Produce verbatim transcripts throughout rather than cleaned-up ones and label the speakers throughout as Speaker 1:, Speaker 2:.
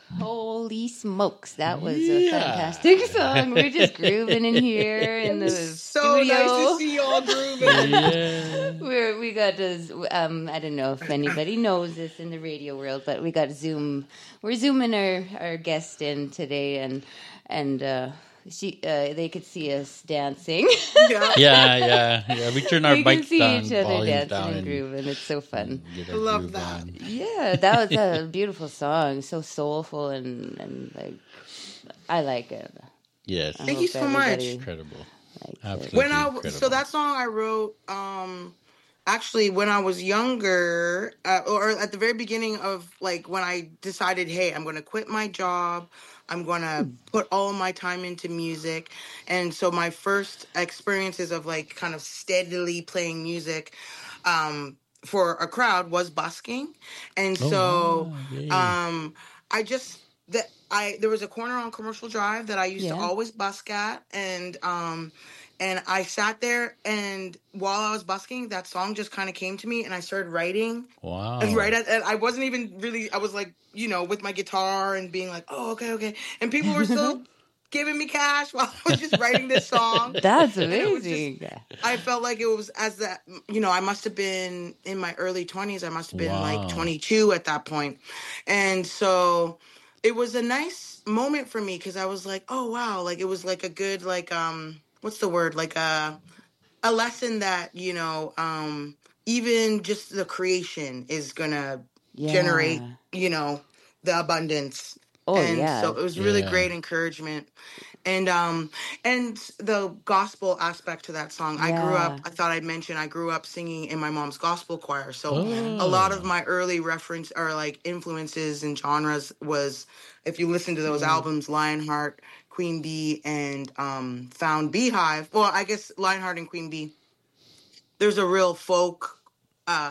Speaker 1: Holy smokes, that was
Speaker 2: Yeah.
Speaker 1: a fantastic song. We're just grooving in here in the
Speaker 3: So
Speaker 1: studio.
Speaker 3: nice to see y'all grooving.
Speaker 2: Yeah.
Speaker 1: We're, we got this, um, I don't know if anybody knows this in the radio world, but we got Zoom. We're Zooming our, our guest in today, and and uh, she uh, they could see us dancing.
Speaker 3: Yeah,
Speaker 2: Yeah, yeah, yeah. We turn our
Speaker 1: We can
Speaker 2: mics
Speaker 1: see
Speaker 2: down,
Speaker 1: each other
Speaker 2: volumes
Speaker 1: dancing
Speaker 2: down,
Speaker 1: and
Speaker 2: and
Speaker 1: grooving. It's so fun.
Speaker 2: get
Speaker 3: I
Speaker 2: our
Speaker 3: love
Speaker 2: groove
Speaker 3: that.
Speaker 2: on.
Speaker 1: Yeah, that was a beautiful song. So soulful and, and like, I like it.
Speaker 2: Yes,
Speaker 1: I
Speaker 3: Thank
Speaker 1: hope
Speaker 3: you so much.
Speaker 1: everybody
Speaker 2: incredible.
Speaker 1: likes it.
Speaker 2: Absolutely
Speaker 3: When I
Speaker 2: incredible.
Speaker 3: so that song I wrote, um, actually when I was younger, uh, or at the very beginning of like when I decided, hey, I'm going to quit my job. I'm going to put all my time into music. And so my first experiences of like kind of steadily playing music um, for a crowd was busking. And
Speaker 2: Oh
Speaker 3: so
Speaker 2: wow! Yay.
Speaker 3: um, I just, that I, there was a corner on Commercial Drive that I used to
Speaker 1: Yeah.
Speaker 3: always busk at. And, um, and I sat there, and while I was busking, that song just kind of came to me, and I started writing.
Speaker 2: Wow.
Speaker 3: And right at, and I wasn't even really, I was like, you know, with my guitar and being like, oh, okay, okay. And people were still giving me cash while I was just writing this song.
Speaker 1: That's
Speaker 3: And it was just,
Speaker 1: amazing.
Speaker 3: I felt like it was as that, you know, I must have been in my early twenties. I must have been
Speaker 2: Wow.
Speaker 3: like twenty-two at that point. And so it was a nice moment for me because I was like, oh, wow. Like, it was like a good, like, um, what's the word? Like a, a lesson that, you know, um, even just the creation is going to
Speaker 1: Yeah.
Speaker 3: generate, you know, the abundance.
Speaker 1: Oh,
Speaker 3: and
Speaker 1: yeah.
Speaker 3: so it was really
Speaker 2: Yeah.
Speaker 3: great encouragement. And um and the gospel aspect to that song. I grew up,
Speaker 1: Yeah.
Speaker 3: I thought I'd mention I grew up singing in my mom's gospel choir. So
Speaker 2: Oh.
Speaker 3: a lot of my early reference or like influences and genres was, if you listen to those
Speaker 1: Yeah.
Speaker 3: albums, Lionheart, Queen Bee, and um Found Beehive. Well, I guess Lionheart and Queen Bee, there's a real folk uh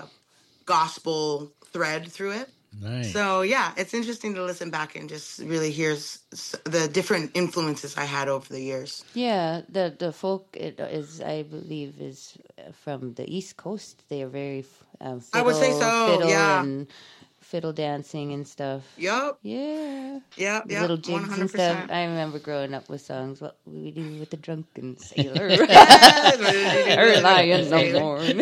Speaker 3: gospel thread through it.
Speaker 2: Nice.
Speaker 3: So yeah, it's interesting to listen back and just really hear s- s- the different influences I had over the years.
Speaker 1: Yeah, the the folk it is, I believe, is from the East Coast. They are very um, fiddle,
Speaker 3: I would say so,
Speaker 1: fiddle
Speaker 3: yeah.
Speaker 1: and fiddle dancing and stuff.
Speaker 3: Yep,
Speaker 1: Yeah,
Speaker 3: yep,
Speaker 1: the
Speaker 3: yep,
Speaker 1: little
Speaker 3: one
Speaker 1: jigs
Speaker 3: hundred
Speaker 1: and stuff.
Speaker 3: percent.
Speaker 1: I remember growing up with songs. What will we do with the drunken sailor?
Speaker 3: Yes,
Speaker 1: Early in the
Speaker 3: sailor.
Speaker 1: morning.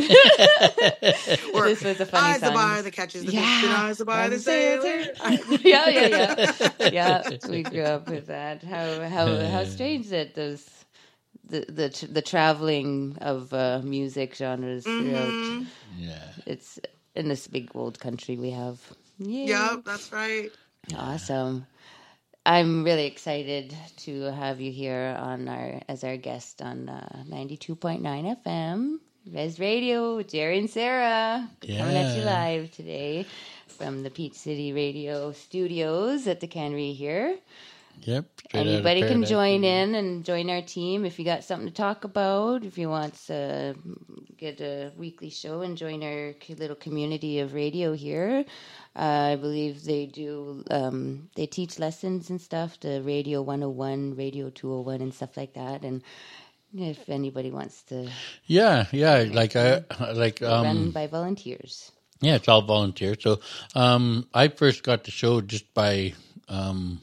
Speaker 3: Or
Speaker 1: This was a funny
Speaker 3: eyes the
Speaker 1: song.
Speaker 3: bar that catches the fish, and
Speaker 1: Yeah,
Speaker 3: eyes the bar the
Speaker 1: Eyes the sailor.
Speaker 3: sailor.
Speaker 1: yeah, yeah, yeah, yeah. We grew up with that. How how how strange that those the the tr- the traveling of uh, music genres throughout.
Speaker 3: Mhm.
Speaker 2: Yeah.
Speaker 1: It's in this big old country we have. Yeah,
Speaker 3: Yep, that's right.
Speaker 1: awesome. I'm really excited to have you here on our as our guest on uh, ninety-two point nine F M Res Radio with Jerry and Sarah, coming at you
Speaker 2: Yeah.
Speaker 1: live today from the Peach City Radio studios at the Cannery here.
Speaker 2: Yep. straight out of
Speaker 1: Anybody can
Speaker 2: Paradise.
Speaker 1: join in and join our team if you got something to talk about. If you want to get a weekly show and join our cu- little community of radio here, uh, I believe they do. Um, they teach lessons and stuff to Radio one oh one, Radio two oh one, and stuff like that. And if anybody wants to
Speaker 2: Yeah, yeah. Like I like
Speaker 1: run
Speaker 2: um
Speaker 1: by volunteers,
Speaker 2: yeah, it's all volunteer. So um I first got the show just by um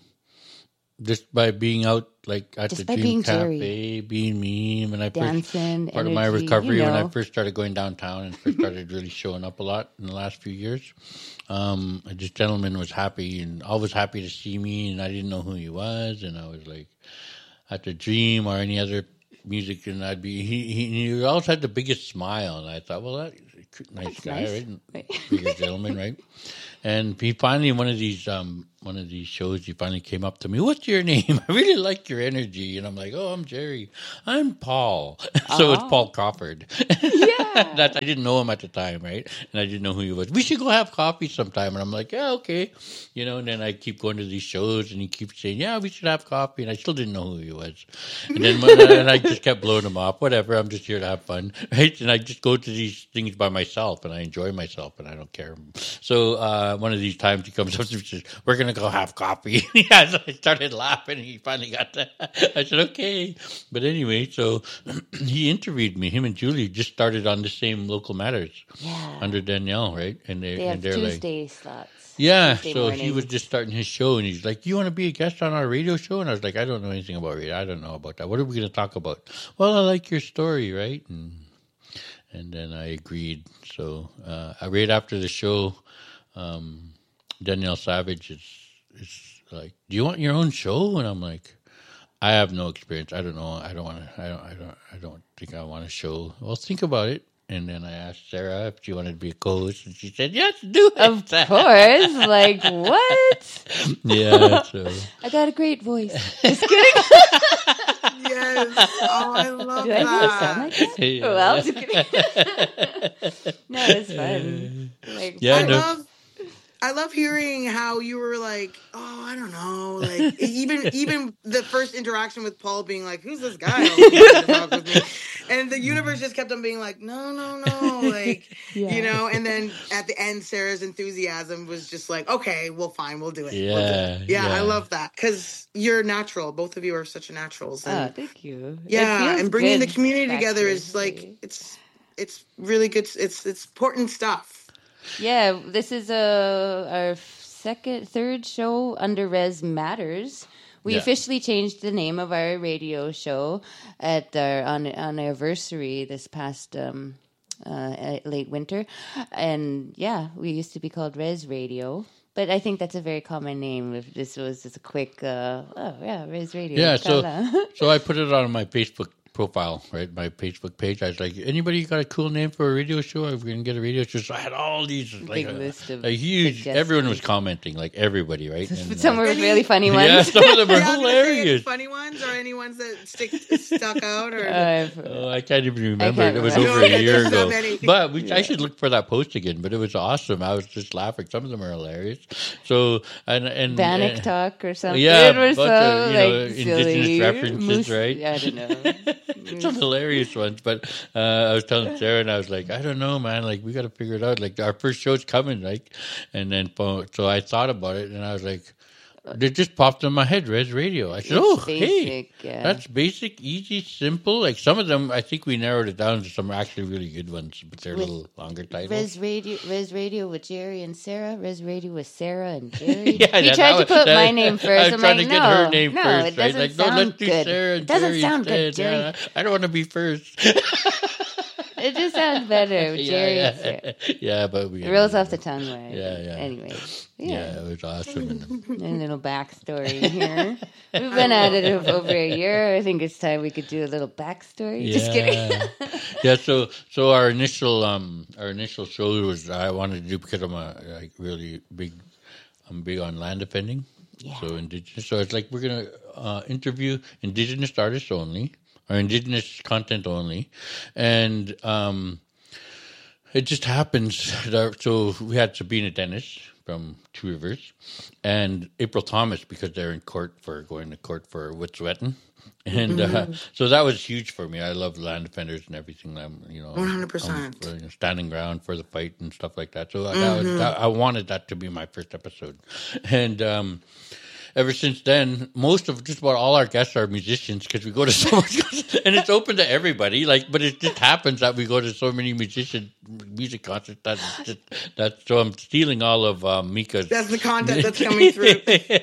Speaker 2: just by being out like at
Speaker 1: Just
Speaker 2: the
Speaker 1: by
Speaker 2: Dream
Speaker 1: being
Speaker 2: Cafe,
Speaker 1: Jerry.
Speaker 2: being me when I first
Speaker 1: dancing,
Speaker 2: part of my
Speaker 1: energy,
Speaker 2: recovery
Speaker 1: you
Speaker 2: when I
Speaker 1: know.
Speaker 2: first started going downtown and first started really showing up a lot in the last few years. Um, this gentleman was happy and always happy to see me, and I didn't know who he was, and I was like at the Dream or any other music, and I'd be he he, he always had the biggest smile, and I thought, well, that's a nice
Speaker 1: That's
Speaker 2: guy,
Speaker 1: nice.
Speaker 2: right? And
Speaker 1: Right.
Speaker 2: bigger gentleman, right? And he finally one of these um one of these shows he finally came up to me. What's your name? I really like your energy, and I'm like, oh, I'm Jerry. I'm Paul. so it's
Speaker 1: Aw.
Speaker 2: Paul Crawford.
Speaker 1: Yeah.
Speaker 2: that I didn't know him at the time, right? And I didn't know who he was. We should go have coffee sometime. And I'm like, yeah, okay, you know. And then I keep going to these shows, and he keeps saying, yeah, we should have coffee. And I still didn't know who he was. And then when I, and I just kept blowing him off. Whatever, I'm just here to have fun, right? And I just go to these things by myself, and I enjoy myself, and I don't care. So uh, one of these times he comes up to me and says, we're gonna go have coffee. Yeah, so I started laughing. And he finally got that. I said, okay. But anyway, so he interviewed me. Him and Julie just started on the same Local Matters
Speaker 1: Yeah.
Speaker 2: under Danielle, right? And they
Speaker 1: They
Speaker 2: and
Speaker 1: have
Speaker 2: they're like,
Speaker 1: Tuesday slots.
Speaker 2: Yeah,
Speaker 1: Tuesday
Speaker 2: so he
Speaker 1: morning.
Speaker 2: was just starting his show, and he's like, "You want to be a guest on our radio show?" And I was like, "I don't know anything about radio. I don't know about that. What are we going to talk about?" Well, I like your story, right? And and then I agreed. So uh, right after the show, um, Danielle Savage is is like, "Do you want your own show?" And I'm like, "I have no experience. I don't know. I don't want to. I don't. I don't. I don't think I want a show." Well, think about it. And then I asked Sarah if she wanted to be a co-host, and she said, "Yes, do it."
Speaker 1: Of course. Like, what?
Speaker 2: Yeah. So
Speaker 1: I got a great voice. Just kidding.
Speaker 3: Yes. Oh, I love
Speaker 1: Do I really sound
Speaker 3: that.
Speaker 1: like that?
Speaker 2: Yeah.
Speaker 1: Well, just kidding. No, it's fun. Like,
Speaker 2: Yeah,
Speaker 3: I
Speaker 2: no.
Speaker 3: love I love hearing how you were like, oh, I don't know, like even even the first interaction with Paul being like, who's this guy all of a sudden to talk with me? And the universe just kept on being like, no, no, no, like
Speaker 1: Yeah.
Speaker 3: you know. And then at the end, Sarah's enthusiasm was just like, okay, well, fine, we'll do it. We'll do
Speaker 2: Yeah,
Speaker 3: it. Yeah,
Speaker 2: yeah.
Speaker 3: I love that because you're natural. Both of you are such naturals.
Speaker 1: Oh,
Speaker 3: And
Speaker 1: thank you. It
Speaker 3: yeah,
Speaker 1: feels
Speaker 3: and bringing the
Speaker 1: good
Speaker 3: community
Speaker 1: back
Speaker 3: together
Speaker 1: here,
Speaker 3: is like
Speaker 1: really.
Speaker 3: it's it's really good. It's it's important stuff.
Speaker 1: Yeah, this is uh, our second, third show under Res Matters. We
Speaker 2: Yeah.
Speaker 1: officially changed the name of our radio show at our on on our anniversary this past um, uh, late winter, and yeah, we used to be called Res Radio. But I think that's a very common name. If this was just a quick, uh, oh yeah, Res Radio.
Speaker 2: Yeah, so
Speaker 1: Kala.
Speaker 2: so I put it on my Facebook profile, right? My Facebook page. I was like, "Anybody got a cool name for a radio show? Are we gonna get a radio show?" So I had all these like
Speaker 1: Big
Speaker 2: a,
Speaker 1: list of
Speaker 2: a huge.
Speaker 1: suggestions.
Speaker 2: Everyone was commenting, like everybody, right? And,
Speaker 1: Some were
Speaker 2: uh,
Speaker 3: Any-
Speaker 1: really funny ones.
Speaker 2: yeah, some of them were
Speaker 3: Yeah, I was gonna say, any
Speaker 2: hilarious.
Speaker 3: funny ones or any ones that stick stuck out or
Speaker 1: Uh,
Speaker 2: Oh, I can't even remember.
Speaker 1: can't
Speaker 2: It was
Speaker 1: remember.
Speaker 2: over
Speaker 3: No,
Speaker 2: a year
Speaker 3: there's so
Speaker 2: ago.
Speaker 3: many.
Speaker 2: But we, I should look for that post again. But it was awesome. I was just laughing. Some of them are hilarious. So and and
Speaker 1: Bannock
Speaker 2: and-
Speaker 1: talk or something.
Speaker 2: Yeah,
Speaker 1: It was
Speaker 2: bunch
Speaker 1: so
Speaker 2: of, you know,
Speaker 1: like
Speaker 2: indigenous
Speaker 1: silly.
Speaker 2: references,
Speaker 1: Moose-
Speaker 2: right?
Speaker 1: Yeah, I don't know.
Speaker 2: Some hilarious ones, but uh, I was telling Sarah, and I was like, I don't know, man. Like, we got to figure it out. Like, our first show's coming, like, and then so I thought about it, and I was like, it just popped in my head, Res Radio. I said,
Speaker 1: It's
Speaker 2: oh, hey,
Speaker 1: basic, yeah.
Speaker 2: that's basic, easy, simple. Like some of them, I think we narrowed it down to some actually really good ones, but they're a
Speaker 1: With
Speaker 2: little longer titles.
Speaker 1: Res Radio, Res Radio with Jerry and Sarah. Res Radio with Sarah and Jerry.
Speaker 2: Yeah,
Speaker 1: he
Speaker 2: that-
Speaker 1: tried
Speaker 2: that
Speaker 1: to
Speaker 2: was-
Speaker 1: put
Speaker 2: that-
Speaker 1: my name
Speaker 2: I
Speaker 1: first.
Speaker 2: was
Speaker 1: I'm
Speaker 2: trying
Speaker 1: like,
Speaker 2: to get
Speaker 1: no,
Speaker 2: her name
Speaker 1: no,
Speaker 2: first,
Speaker 1: it doesn't
Speaker 2: right? Like,
Speaker 1: sound
Speaker 2: no, let's do
Speaker 1: good.
Speaker 2: Sarah and
Speaker 1: It doesn't
Speaker 2: Jerry
Speaker 1: sound good,
Speaker 2: instead.
Speaker 1: Jerry.
Speaker 2: Yeah, I don't want to be first.
Speaker 1: It just sounds better with Jerry and Sarah.
Speaker 2: yeah, yeah, but we
Speaker 1: It rolls off the tongue, right?
Speaker 2: Yeah, yeah.
Speaker 1: Anyway,
Speaker 2: Yeah,
Speaker 1: yeah.
Speaker 2: it was awesome. And,
Speaker 1: A little backstory here. We've been at it for over a year. I think it's time we could do a little backstory. Just kidding.
Speaker 2: yeah, yeah. So, so our initial, um, our initial show was I wanted to do because I'm a like really big, I'm big on land defending.
Speaker 1: Yeah.
Speaker 2: So indigenous. So it's like we're gonna uh, interview indigenous artists only, or indigenous content only, and um, it just happens that so we had Sabina Dennis from Two Rivers, and April Thomas because they're in court for going to court for Wet'suwet'en. And uh, so that was huge for me. I love land defenders and everything. I'm, you know,
Speaker 3: one hundred
Speaker 2: I'm,
Speaker 3: percent.
Speaker 2: uh, standing ground for the fight and stuff like that. So that was, that, I wanted that to be my first episode, and um, ever since then, most of just about all our guests are musicians because we go to so much, and it's open to everybody. Like, but it just happens that we go to so many musician music concerts. That's just that's so I'm stealing all of um, Mika's.
Speaker 3: That's the content that's coming through.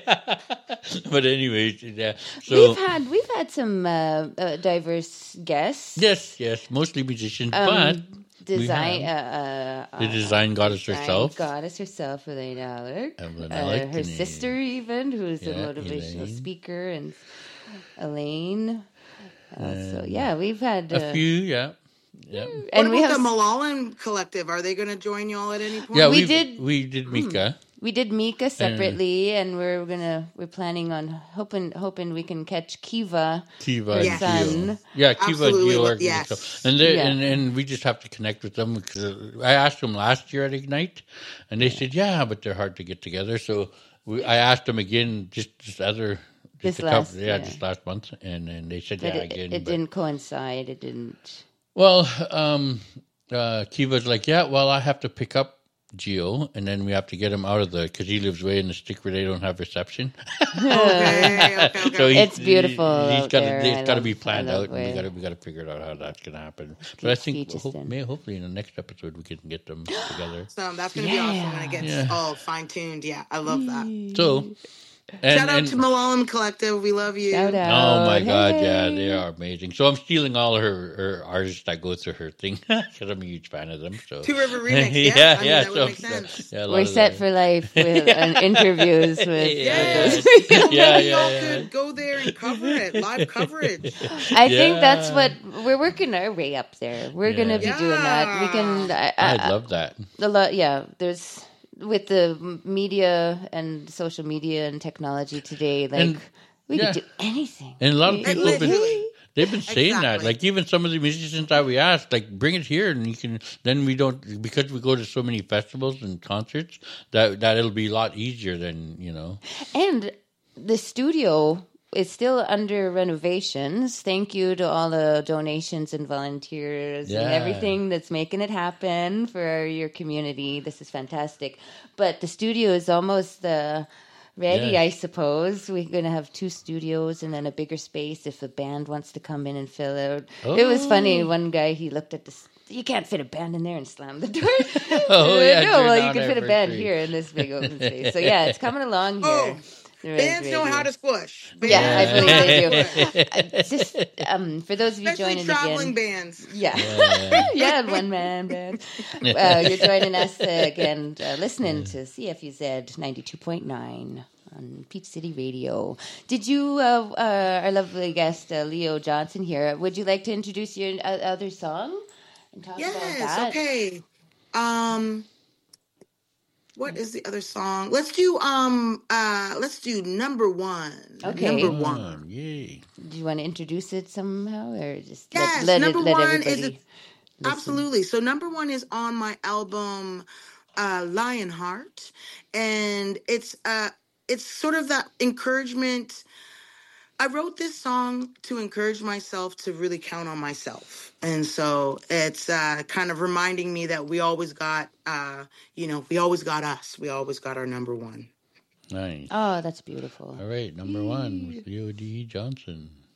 Speaker 2: But anyways, yeah. So
Speaker 1: We've had we've had some uh, uh, diverse guests.
Speaker 2: yes, yes, mostly musicians,
Speaker 1: Um,
Speaker 2: but
Speaker 1: design
Speaker 2: have
Speaker 1: uh, uh,
Speaker 2: the design goddess
Speaker 1: design
Speaker 2: herself.
Speaker 1: goddess herself, Elaine Alec.
Speaker 2: Evelyn
Speaker 1: Uh,
Speaker 2: Alec,
Speaker 1: her
Speaker 2: and,
Speaker 1: sister, even, who's a
Speaker 2: yeah,
Speaker 1: motivational
Speaker 2: Elaine.
Speaker 1: speaker, and Elaine. Uh, so yeah, we've had uh,
Speaker 2: A few, yeah, yeah.
Speaker 3: What
Speaker 1: and we
Speaker 3: about
Speaker 1: have
Speaker 3: the Malalan Collective? Are they going to join y'all at any point?
Speaker 2: Yeah,
Speaker 1: We
Speaker 2: we
Speaker 1: did- Hmm.
Speaker 2: We did Mika.
Speaker 1: we did Mika separately, and we're gonna we're planning on hoping hoping we can catch Kiva.
Speaker 2: Kiva
Speaker 1: Her
Speaker 2: and
Speaker 3: Yes.
Speaker 2: Gio.
Speaker 1: son.
Speaker 2: Yeah, Kiva
Speaker 3: Absolutely,
Speaker 2: and Gio
Speaker 3: well,
Speaker 2: are good.
Speaker 3: yes.
Speaker 2: So- And, they,
Speaker 1: Yeah.
Speaker 2: and and we just have to connect with them because I asked them last year at Ignite, and they said, yeah, but they're hard to get together. So we, I asked them again just this other
Speaker 1: This
Speaker 2: just a couple-
Speaker 1: last-
Speaker 2: yeah,
Speaker 1: yeah.
Speaker 2: just last month, and then they said
Speaker 1: But
Speaker 2: yeah
Speaker 1: it,
Speaker 2: again.
Speaker 1: it
Speaker 2: but-
Speaker 1: didn't coincide. It didn't.
Speaker 2: Well, um, uh, Kiva's like, yeah, well, I have to pick up Geo, and then we have to get him out of the because he lives way in the stick where they don't have reception.
Speaker 3: Okay, okay, okay.
Speaker 2: So
Speaker 3: okay.
Speaker 2: he,
Speaker 1: It's beautiful
Speaker 2: He, has
Speaker 1: out
Speaker 2: got
Speaker 1: there.
Speaker 2: to.
Speaker 1: I
Speaker 2: It's got to
Speaker 1: love-
Speaker 2: be
Speaker 1: I
Speaker 2: planned
Speaker 1: love
Speaker 2: out, and we
Speaker 1: where-
Speaker 2: got to we got to figure out how that's going to happen. But I think
Speaker 1: Keep
Speaker 2: hope,
Speaker 1: Keaton.
Speaker 2: may, hopefully in the next episode we can get them together.
Speaker 3: So that's gonna be awesome when it
Speaker 1: Yeah.
Speaker 3: gets
Speaker 2: Yeah.
Speaker 3: all fine tuned. Yeah, I love that.
Speaker 2: So, and,
Speaker 3: Shout out
Speaker 2: and
Speaker 3: to Malalam Collective. We love you.
Speaker 1: Shout out.
Speaker 2: oh my God, yeah,
Speaker 1: Hey.
Speaker 2: they are amazing. So I'm stealing all her, her artists that go through her thing because I'm a huge fan of them. So
Speaker 3: Two River Remix.
Speaker 2: yeah,
Speaker 3: Yes, I mean,
Speaker 2: yeah,
Speaker 3: that would
Speaker 2: so,
Speaker 3: make sense.
Speaker 2: yeah, a lot
Speaker 1: We're
Speaker 2: of
Speaker 1: set
Speaker 2: that.
Speaker 1: for life with uh, interviews with.
Speaker 2: Yeah.
Speaker 3: Yes.
Speaker 1: with
Speaker 3: You know,
Speaker 2: Yeah,
Speaker 3: maybe
Speaker 2: yeah,
Speaker 3: y'all
Speaker 2: yeah.
Speaker 3: could go there and cover it. Live coverage.
Speaker 1: I think that's
Speaker 2: Yeah.
Speaker 1: what we're working our way up there. We're
Speaker 2: Yeah.
Speaker 1: gonna be doing that. We can. I, I,
Speaker 2: I'd love that.
Speaker 1: a lot. Yeah, there's with the m- media and social media and technology today. Like
Speaker 2: And-
Speaker 1: we
Speaker 2: yeah.
Speaker 1: could do anything.
Speaker 2: And a lot of
Speaker 1: We-
Speaker 2: people have been
Speaker 3: Literally.
Speaker 2: they've been saying that.
Speaker 3: Exactly.
Speaker 2: Like even some of the musicians that we asked, like bring it here, and you can. Then we don't because we go to so many festivals and concerts that that it'll be a lot easier than you know.
Speaker 1: And the studio is still under renovations. Thank you to all the donations and volunteers
Speaker 2: Yeah.
Speaker 1: and everything that's making it happen for your community. This is fantastic. But the studio is almost uh, ready,
Speaker 2: Yes.
Speaker 1: I suppose. We're going to have two studios and then a bigger space if a band wants to come in and fill out. It was funny.
Speaker 2: Oh.
Speaker 1: One guy, he looked at this. You can't fit a band in there and slam the door.
Speaker 2: Oh, yeah,
Speaker 1: no,
Speaker 2: turn
Speaker 1: well, you
Speaker 2: down
Speaker 1: can fit a
Speaker 2: every
Speaker 1: band
Speaker 2: tree.
Speaker 1: here in this big open space. So yeah, it's coming along here.
Speaker 3: Oh,
Speaker 1: The Res
Speaker 3: Bands know
Speaker 1: Radio.
Speaker 3: how to squish. Bands
Speaker 1: Yeah, I
Speaker 3: know
Speaker 1: believe
Speaker 3: how to
Speaker 1: they do.
Speaker 3: squish.
Speaker 1: Uh, Just um, for those of you
Speaker 3: Especially
Speaker 1: joining
Speaker 3: traveling
Speaker 1: again,
Speaker 3: bands.
Speaker 1: yeah,
Speaker 2: Yeah.
Speaker 1: yeah, one man band. Uh, you're joining us uh, again, uh, listening to C F U Z ninety-two point nine on Peach City Radio. Did you, uh, uh, our lovely guest uh, Leo Johnson here? Would you like to introduce your uh, other song and talk about
Speaker 3: Yes,
Speaker 1: that?
Speaker 3: okay. Um what is the other song? Let's do um uh let's do number one.
Speaker 1: Okay.
Speaker 3: Number
Speaker 2: Come
Speaker 3: one.
Speaker 2: on, yay.
Speaker 1: Do you want to introduce it somehow, or just
Speaker 3: Yes,
Speaker 1: let, let
Speaker 3: number
Speaker 1: it let
Speaker 3: one
Speaker 1: everybody?
Speaker 3: is a-
Speaker 1: listen?
Speaker 3: Absolutely. So number one is on my album uh Lionheart. And it's uh it's sort of that encouragement. I wrote this song to encourage myself to really count on myself. And so it's uh, kind of reminding me that we always got, uh, you know, we always got us. We always got our number one.
Speaker 2: Nice.
Speaker 1: Oh, that's beautiful.
Speaker 2: All right, number one with Leo D. Johnson.